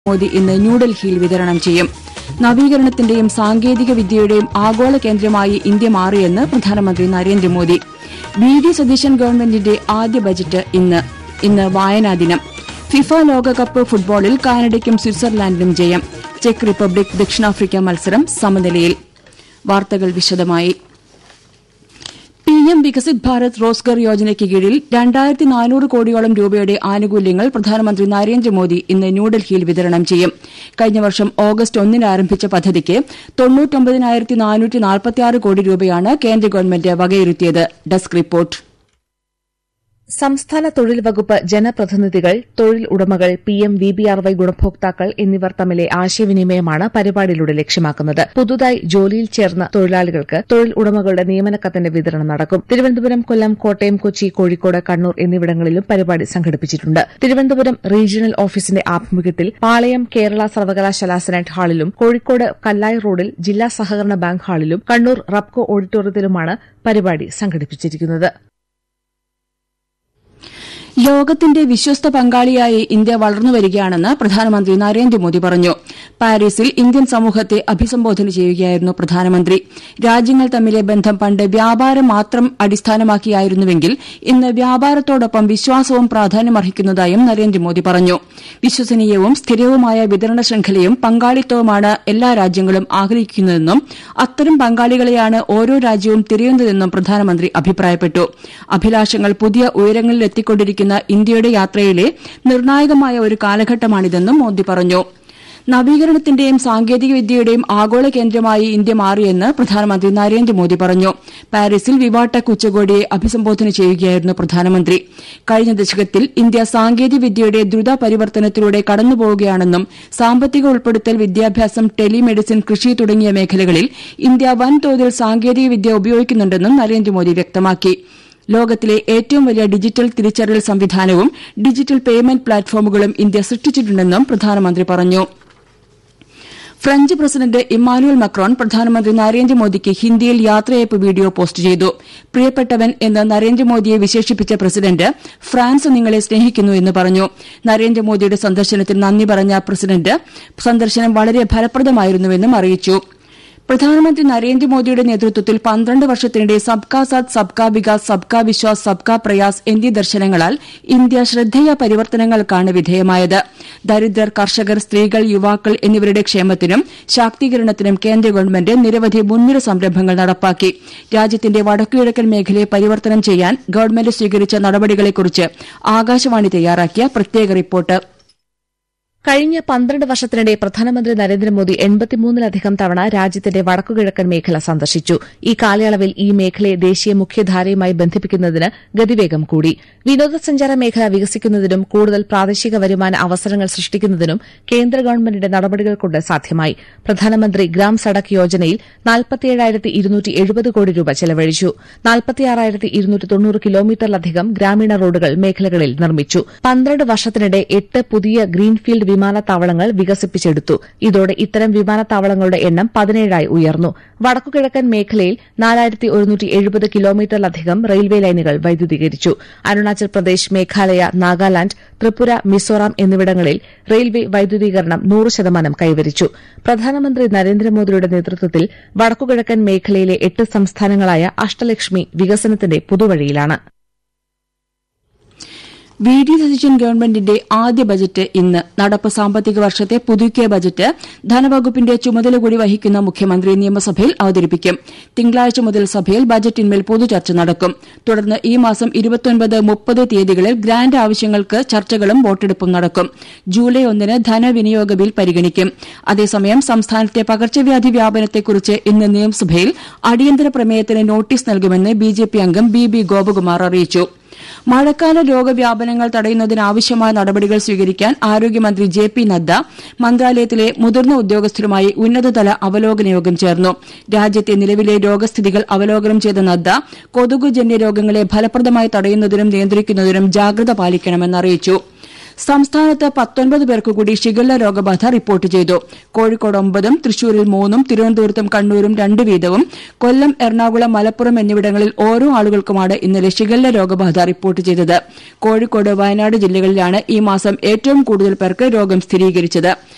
മോദി ഇന്ന് ന്യൂഡൽഹിയിൽ വിതരണം ചെയ്യും. നവീകരണത്തിന്റെയും സാങ്കേതിക വിദ്യയുടെയും ആഗോള കേന്ദ്രമായി ഇന്ത്യ മാറിയെന്ന് പ്രധാനമന്ത്രി നരേന്ദ്രമോദി. വി.ഡി. സതീശൻ ഗവൺമെന്റിന്റെ ആദ്യ ബജറ്റ് ഇന്ന് വായനാ ദിനം. ഫിഫ ലോകകപ്പ് ഫുട്ബോളിൽ കാനഡയ്ക്കും സ്വിറ്റ്സർലാൻഡിനും ജയം. ചെക്ക് റിപ്പബ്ലിക് ദക്ഷിണാഫ്രിക്ക മത്സരം സമനിലയിൽ. വാർത്തകൾ വിശദമായി. PM വികസിത് ഭാരത് റോസ്ഗർ യോജനയ്ക്ക് കീഴിൽ 2400 കോടിയോളം രൂപയുടെ ആനുകൂല്യങ്ങൾ പ്രധാനമന്ത്രി നരേന്ദ്രമോദി ഇന്ന് ന്യൂഡൽഹിയിൽ വിതരണം ചെയ്യും. കഴിഞ്ഞ വർഷം ഓഗസ്റ്റ് 1 ആരംഭിച്ച പദ്ധതിക്ക് 99,446 കോടി രൂപയാണ് കേന്ദ്ര ഗവൺമെന്റ് വകയിരുത്തിയത്. Desk report. സംസ്ഥാന തൊഴിൽ വകുപ്പ് ജനപ്രതിനിധികൾ, തൊഴിൽ ഉടമകൾ, PMVBRY ഗുണഭോക്താക്കൾ എന്നിവർ തമ്മിലെ ആശയവിനിമയമാണ് പരിപാടിയിലൂടെ ലക്ഷ്യമാക്കുന്നത്. പുതുതായി ജോലിയിൽ ചേർന്ന തൊഴിലാളികൾക്ക് തൊഴിൽ ഉടമകളുടെ നിയമനക്കത്തിന്റെ വിതരണം നടക്കും. തിരുവനന്തപുരം, കൊല്ലം, കോട്ടയം, കൊച്ചി, കോഴിക്കോട്, കണ്ണൂർ എന്നിവിടങ്ങളിലും പരിപാടി സംഘടിപ്പിച്ചിട്ടുണ്ട്. തിരുവനന്തപുരം റീജിയണൽ ഓഫീസിന്റെ ആഭിമുഖ്യത്തിൽ പാളയം കേരള സർവകലാശാല സെനറ്റ് ഹാളിലും കോഴിക്കോട് കല്ലായി റോഡിൽ ജില്ലാ സഹകരണ ബാങ്ക് ഹാളിലും കണ്ണൂർ റബ്കോ ഓഡിറ്റോറിയത്തിലുമാണ് പരിപാടി സംഘടിപ്പിച്ചിരിക്കുന്നത്. ലോകത്തിന്റെ വിശ്വസ്ത പങ്കാളിയായി ഇന്ത്യ വളർന്നുവരികയാണെന്ന് പ്രധാനമന്ത്രി നരേന്ദ്രമോദി പറഞ്ഞു. പാരീസിൽ ഇന്ത്യൻ സമൂഹത്തെ അഭിസംബോധന ചെയ്യുകയായിരുന്നു പ്രധാനമന്ത്രി. രാജ്യങ്ങൾ തമ്മിലെ ബന്ധം പണ്ട് വ്യാപാരം മാത്രം അടിസ്ഥാനമാക്കിയായിരുന്നുവെങ്കിൽ ഇന്ന് വ്യാപാരത്തോടൊപ്പം വിശ്വാസവും പ്രാധാന്യമർഹിക്കുന്നതായും നരേന്ദ്രമോദി പറഞ്ഞു. വിശ്വസനീയവും സ്ഥിരവുമായ വിതരണ ശൃംഖലയും പങ്കാളിത്തവുമാണ് എല്ലാ രാജ്യങ്ങളും ആഗ്രഹിക്കുന്നതെന്നും അത്തരം പങ്കാളികളെയാണ് ഓരോ രാജ്യവും തിരയുന്നതെന്നും പ്രധാനമന്ത്രി അഭിപ്രായപ്പെട്ടു. അഭിലാഷങ്ങൾ പുതിയ ഉയരങ്ങളിലെത്തിക്കൊണ്ടിരിക്കുന്ന ഇന്ത്യയുടെ യാത്രയിലെ നിർണായകമായ ഒരു കാലഘട്ടമാണിതെന്നും മോദി പറഞ്ഞു. നവീകരണത്തിന്റെയും സാങ്കേതിക വിദ്യയുടെയും ആഗോള കേന്ദ്രമായി ഇന്ത്യ മാറിയെന്ന് പ്രധാനമന്ത്രി നരേന്ദ്രമോദി പറഞ്ഞു. പാരീസിൽ വിവാടെക് ഉച്ചകോടിയെ അഭിസംബോധന ചെയ്യുകയായിരുന്നു പ്രധാനമന്ത്രി. കഴിഞ്ഞ ദശകത്തിൽ ഇന്ത്യ സാങ്കേതിക വിദ്യയുടെ ദ്രുത പരിവർത്തനത്തിലൂടെ കടന്നുപോവുകയാണെന്നും സാമ്പത്തിക ഉൾപ്പെടുത്തൽ, വിദ്യാഭ്യാസം, ടെലിമെഡിസിൻ, കൃഷി തുടങ്ങിയ മേഖലകളിൽ ഇന്ത്യ വൻതോതിൽ സാങ്കേതിക വിദ്യ ഉപയോഗിക്കുന്നുണ്ടെന്നും നരേന്ദ്രമോദി വ്യക്തമാക്കി. ലോകത്തിലെ ഏറ്റവും വലിയ ഡിജിറ്റൽ തിരിച്ചറിയൽ സംവിധാനവും ഡിജിറ്റൽ പേയ്മെന്റ് പ്ലാറ്റ്ഫോമുകളും ഇന്ത്യ സൃഷ്ടിച്ചിട്ടുണ്ടെന്നും പ്രധാനമന്ത്രി പറഞ്ഞു. ഫ്രഞ്ച് പ്രസിഡന്റ് ഇമ്മാനുവൽ മക്രോൺ പ്രധാനമന്ത്രി നരേന്ദ്രമോദിക്ക് ഹിന്ദിയിൽ യാത്രയയപ്പ് വീഡിയോ പോസ്റ്റ് ചെയ്തു. പ്രിയപ്പെട്ടവൻ എന്ന് നരേന്ദ്രമോദിയെ വിശേഷിപ്പിച്ച പ്രസിഡന്റ് ഫ്രാൻസ് നിങ്ങളെ സ്നേഹിക്കുന്നു എന്ന് പറഞ്ഞു. നരേന്ദ്രമോദിയുടെ സന്ദർശനത്തിന് നന്ദി പറഞ്ഞ പ്രസിഡന്റ് സന്ദർശനം വളരെ ഫലപ്രദമായിരുന്നുവെന്നും അറിയിച്ചു. പ്രധാനമന്ത്രി നരേന്ദ്രമോദിയുടെ നേതൃത്വത്തിൽ 12 വർഷത്തിനിടെ സബ്കാ സാത്ത്, സബ്കാ വികാസ്, സബ്കാ വിശ്വാസ്, സബ്കാ പ്രയാസ് എന്നീ ദർശനങ്ങളാൽ ഇന്ത്യ ശ്രദ്ധേയ പരിവർത്തനങ്ങൾക്കാണ് വിധേയമായത്. ദരിദ്രർ, കർഷകർ, സ്ത്രീകൾ, യുവാക്കൾ എന്നിവരുടെ ക്ഷേമത്തിനും ശാക്തീകരണത്തിനും കേന്ദ്ര ഗവൺമെന്റ് നിരവധി മുൻനിര സംരംഭങ്ങൾ നടപ്പാക്കി. രാജ്യത്തിന്റെ വടക്കുകിഴക്കൻ മേഖലയെ പരിവർത്തനം ചെയ്യാൻ ഗവൺമെന്റ് സ്വീകരിച്ച നടപടികളെക്കുറിച്ച് ആകാശവാണി തയ്യാറാക്കിയ പ്രത്യേക റിപ്പോർട്ട്. കഴിഞ്ഞ 12 വർഷത്തിനിടെ പ്രധാനമന്ത്രി നരേന്ദ്രമോദി 83-ലധികം തവണ രാജ്യത്തിന്റെ വടക്കുകിഴക്കൻ മേഖല സന്ദർശിച്ചു. ഈ കാലയളവിൽ ഈ മേഖലയെ ദേശീയ മുഖ്യധാരയുമായി ബന്ധിപ്പിക്കുന്നതിന് ഗതിവേഗം കൂടി. വിനോദസഞ്ചാര മേഖല വികസിക്കുന്നതിനും കൂടുതൽ പ്രാദേശിക വരുമാന അവസരങ്ങൾ സൃഷ്ടിക്കുന്നതിനും കേന്ദ്ര ഗവൺമെന്റിന്റെ നടപടികൾ കൊണ്ട് സാധ്യമായി. പ്രധാനമന്ത്രി ഗ്രാം സഡക് യോജനയിൽ 47,270 കോടി രൂപ ചെലവഴിച്ചു. 46,290 കിലോമീറ്ററിലധികം ഗ്രാമീണ റോഡുകൾ മേഖലകളിൽ നിർമ്മിച്ചു. 12 വർഷത്തിനിടെ 8 പുതിയ ഗ്രീൻഫീൽഡ് വിമാനത്താവളങ്ങൾ വികസിപ്പിച്ചെടുത്തു. ഇതോടെ ഇത്തരം വിമാനത്താവളങ്ങളുടെ എണ്ണം 17ആയി ഉയർന്നു. വടക്കുകിഴക്കൻ മേഖലയിൽ 4,170 കിലോമീറ്ററിലധികം റെയിൽവേ ലൈനുകൾ വൈദ്യുതീകരിച്ചു. അരുണാചൽ പ്രദേശ്, മേഘാലയ, നാഗാലാന്റ്, ത്രിപുര, മിസോറാം എന്നിവിടങ്ങളിൽ റെയിൽവേ വൈദ്യുതീകരണം 100% കൈവരിച്ചു. പ്രധാനമന്ത്രി നരേന്ദ്രമോദിയുടെ നേതൃത്വത്തിൽ വടക്കുകിഴക്കൻ മേഖലയിലെ 8 സംസ്ഥാനങ്ങളായ അഷ്ടലക്ഷ്മി വികസനത്തിന്റെ പുതുവഴിയിലാണ്. വി.ഡി. സതീശൻ ഗവൺമെന്റിന്റെ ആദ്യ ബജറ്റ് ഇന്ന്. നടപ്പ് സാമ്പത്തിക വർഷത്തെ പുതുക്കിയ ബജറ്റ് ധനവകുപ്പിന്റെ ചുമതല കൂടി വഹിക്കുന്ന മുഖ്യമന്ത്രി നിയമസഭയിൽ അവതരിപ്പിക്കും. തിങ്കളാഴ്ച മുതൽ സഭയിൽ ബജറ്റിന്മേൽ പൊതുചർച്ച നടക്കും. തുടർന്ന് ഈ മാസം 29, 30 തീയതികളിൽ ഗ്രാന്റ് ആവശ്യങ്ങൾക്ക് ചർച്ചകളും വോട്ടെടുപ്പും നടക്കും. ജൂലൈ 1 ധനവിനിയോഗ ബിൽ പരിഗണിക്കും. അതേസമയം സംസ്ഥാനത്തെ പകർച്ചവ്യാധി വ്യാപനത്തെക്കുറിച്ച് ഇന്ന് നിയമസഭയിൽ അടിയന്തര പ്രമേയത്തിന് നോട്ടീസ് നൽകുമെന്ന് ബിജെപി അംഗം ബി ഗോപകുമാർ അറിയിച്ചു. മഴക്കാല രോഗവ്യാപനങ്ങൾ തടയുന്നതിനാവശ്യമായ നടപടികൾ സ്വീകരിക്കാൻ ആരോഗ്യമന്ത്രി ജെ.പി. നദ്ദ മന്ത്രാലയത്തിലെ മുതിർന്ന ഉദ്യോഗസ്ഥരുമായി ഉന്നതതല അവലോകന യോഗം ചേർന്നു. രാജ്യത്തെ നിലവിലെ രോഗസ്ഥിതികൾ അവലോകനം ചെയ്ത നദ്ദ കൊതുകുജന്യ രോഗങ്ങളെ ഫലപ്രദമായി തടയുന്നതിനും നിയന്ത്രിക്കുന്നതിനും ജാഗ്രത പാലിക്കണമെന്ന് അറിയിച്ചു. സംസ്ഥാനത്ത് 19 പേർക്കുകൂടി ഷിഗല്ല രോഗബാധ റിപ്പോർട്ട് ചെയ്തു. കോഴിക്കോട് 9, തൃശൂരിൽ 3, തിരുവനന്തപുരത്തും കണ്ണൂരും 2 വീതവും, കൊല്ലം, എറണാകുളം, മലപ്പുറം എന്നിവിടങ്ങളിൽ ഓരോ ആളുകൾക്കുമാണ് ഇന്നലെ ഷിഗല്ല രോഗബാധ റിപ്പോർട്ട് ചെയ്തത്. കോഴിക്കോട്, വയനാട് ജില്ലകളിലാണ് ഈ മാസം ഏറ്റവും കൂടുതൽ പേർക്ക് രോഗം സ്ഥിരീകരിച്ചത്.